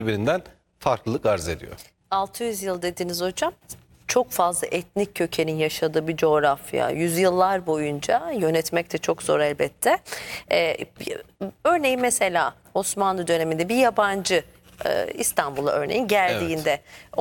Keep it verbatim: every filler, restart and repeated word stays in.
birbirinden farklılık arz ediyor. altı yüz yıl dediniz hocam. Çok fazla etnik kökenin yaşadığı bir coğrafya. Yüzyıllar boyunca yönetmek de çok zor elbette. Ee, örneğin mesela Osmanlı döneminde bir yabancı e, İstanbul'a örneğin geldiğinde... Evet.